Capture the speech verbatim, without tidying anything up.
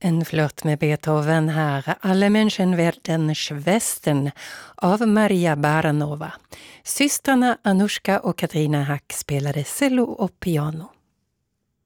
En flört med Beethoven här, Alle Menschen werden Schwestern av Maria Baranova. Systrarna Anushka och Katrina Hack spelade cello och piano.